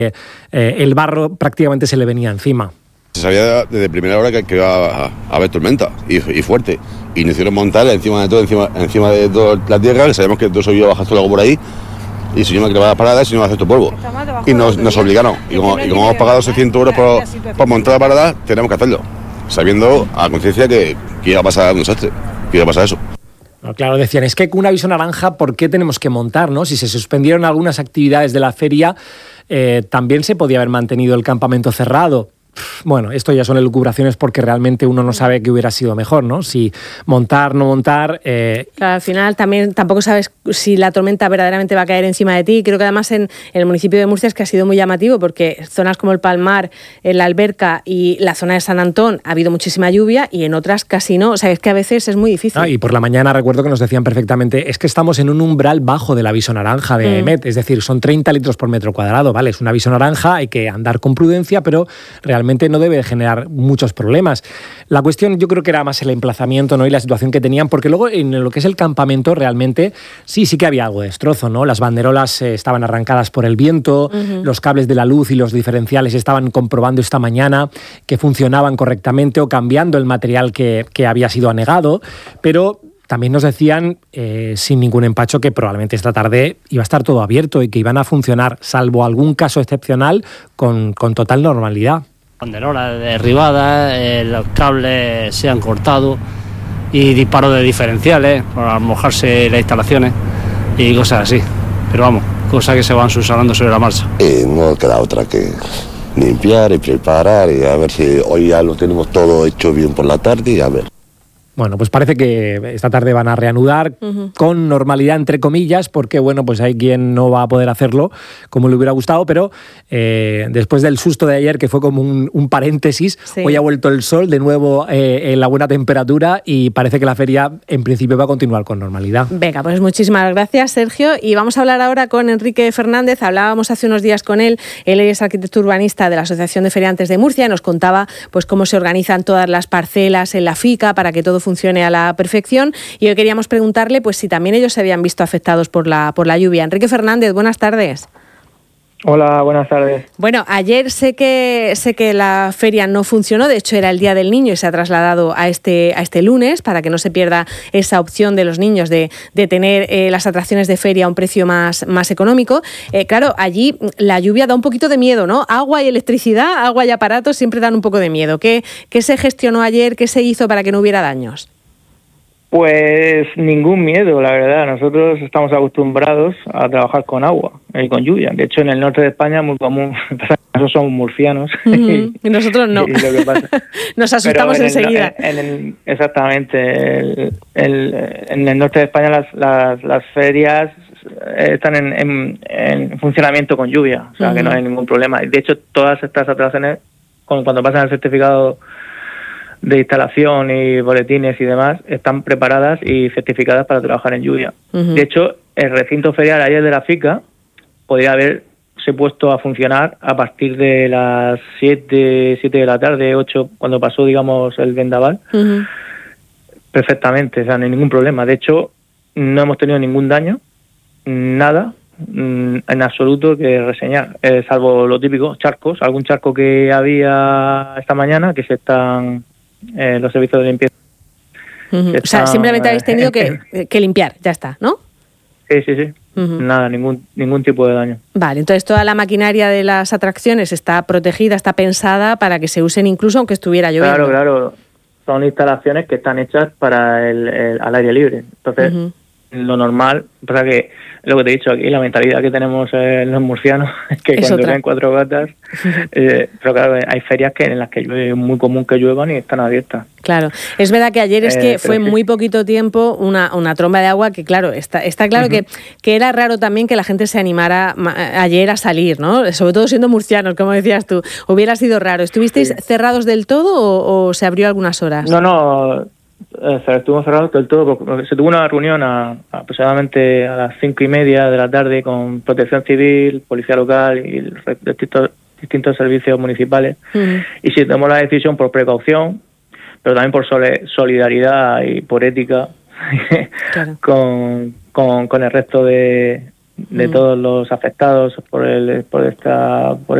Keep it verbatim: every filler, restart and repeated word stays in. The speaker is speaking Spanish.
Eh, el barro prácticamente se le venía encima. Se sabía desde primera hora que, que iba a, a haber tormenta y, y fuerte. Y nos hicieron montar encima de todo, encima, encima de toda la tierra, que sabemos que todo eso iba a bajar todo algo por ahí. Y si no me las paradas, si no me hacer todo polvo. Y nos, nos obligaron. Y como, y como hemos pagado seiscientos euros por, por montar la parada, tenemos que hacerlo. Sabiendo a conciencia que, que iba a pasar un desastre, que iba a pasar eso. No, claro, decían, es que con un aviso naranja, ¿por qué tenemos que montar, no? Si se suspendieron algunas actividades de la feria, eh, también se podía haber mantenido el campamento cerrado. Bueno, esto ya son elucubraciones porque realmente uno no sabe qué hubiera sido mejor, ¿no? Si montar, no montar... Eh... Claro, al final también tampoco sabes si la tormenta verdaderamente va a caer encima de ti. Creo que además en, en el municipio de Murcia es que ha sido muy llamativo porque zonas como el Palmar, la Alberca y la zona de San Antón ha habido muchísima lluvia y en otras casi no. O sea, es que a veces es muy difícil. Ah, y por la mañana recuerdo que nos decían perfectamente, es que estamos en un umbral bajo del aviso naranja de E M E T, mm. es decir, son treinta litros por metro cuadrado, ¿vale? Es un aviso naranja, hay que andar con prudencia, pero realmente realmente no debe generar muchos problemas. La cuestión yo creo que era más el emplazamiento, ¿no? Y la situación que tenían, porque luego en lo que es el campamento realmente sí, sí que había algo de destrozo, ¿no? Las banderolas eh, estaban arrancadas por el viento, uh-huh. los cables de la luz y los diferenciales estaban comprobando esta mañana que funcionaban correctamente o cambiando el material que, que había sido anegado, pero también nos decían, eh, sin ningún empacho, que probablemente esta tarde iba a estar todo abierto y que iban a funcionar, salvo algún caso excepcional, con, con total normalidad. Banderolas derribadas, eh, los cables se han cortado y disparos de diferenciales para mojarse las instalaciones y cosas así. Pero vamos, cosas que se van subsanando sobre la marcha. Eh, no queda otra que limpiar y preparar y a ver si hoy ya lo tenemos todo hecho bien por la tarde y a ver. Bueno, pues parece que esta tarde van a reanudar uh-huh. con normalidad, entre comillas, porque bueno, pues hay quien no va a poder hacerlo como le hubiera gustado, pero eh, después del susto de ayer, que fue como un, un paréntesis, sí. hoy ha vuelto el sol, de nuevo eh, en la buena temperatura y parece que la feria en principio va a continuar con normalidad. Venga, pues muchísimas gracias, Sergio, y vamos a hablar ahora con Enrique Fernández. Hablábamos hace unos días con él, él es arquitecto urbanista de la Asociación de Feriantes de Murcia y nos contaba pues cómo se organizan todas las parcelas en la FICA para que todo funcione a la perfección, y hoy queríamos preguntarle pues si también ellos se habían visto afectados por la por la lluvia. Enrique Fernández, buenas tardes. Hola, buenas tardes. Bueno, ayer sé que sé que la feria no funcionó, de hecho era el Día del Niño y se ha trasladado a este a este lunes para que no se pierda esa opción de los niños de, de tener eh, las atracciones de feria a un precio más, más económico. Eh, claro, allí la lluvia da un poquito de miedo, ¿no? Agua y electricidad, agua y aparatos siempre dan un poco de miedo. ¿Qué, qué se gestionó ayer? ¿Qué se hizo para que no hubiera daños? Pues ningún miedo, la verdad. Nosotros estamos acostumbrados a trabajar con agua y con lluvia. De hecho, en el norte de España es muy común. Nosotros somos murcianos. Uh-huh. Y nosotros no. Y, y lo que pasa. Nos asustamos en enseguida. El, en el, exactamente. El, el, en el norte de España las, las, las ferias están en, en, en funcionamiento con lluvia. O sea, uh-huh. que no hay ningún problema. De hecho, todas estas atracciones, cuando pasan el certificado de instalación y boletines y demás, están preparadas y certificadas para trabajar en lluvia. Uh-huh. De hecho, el recinto ferial ayer de la FICA podría haberse puesto a funcionar a partir de las siete, siete de la tarde, ocho, cuando pasó, digamos, el vendaval, uh-huh. perfectamente, o sea, no hay ningún problema. De hecho, no hemos tenido ningún daño, nada, en absoluto que reseñar, eh, salvo lo típico, charcos, algún charco que había esta mañana que se están... Eh, los servicios de limpieza. Uh-huh. Están, o sea, simplemente habéis tenido que, que limpiar, ya está, ¿no? Sí, sí, sí. Uh-huh. Nada, ningún ningún tipo de daño. Vale, entonces toda la maquinaria de las atracciones está protegida, está pensada para que se usen incluso aunque estuviera lloviendo. Claro, claro. Son instalaciones que están hechas para el, el al aire libre. Entonces, uh-huh. lo normal, pasa que lo que te he dicho aquí, la mentalidad que tenemos eh, los murcianos es que es cuando caen cuatro gotas, eh, pero claro, hay ferias que en las que es muy común que lluevan y están abiertas. Claro, es verdad que ayer es que eh, fue sí. muy poquito tiempo una, una tromba de agua que claro, está, está claro uh-huh. que, que era raro también que la gente se animara ma- ayer a salir, ¿no? Sobre todo siendo murcianos, como decías tú, hubiera sido raro. ¿Estuvisteis sí. cerrados del todo o, o se abrió algunas horas? No, no... Eh, estuvimos cerrados del todo porque se tuvo una reunión a, a aproximadamente a las cinco y media de la tarde con Protección Civil, Policía Local y distintos, distintos servicios municipales uh-huh. y se tomó la decisión por precaución, pero también por sole, solidaridad y por ética claro. con, con, con el resto de, de Mm. todos los afectados por el por esta por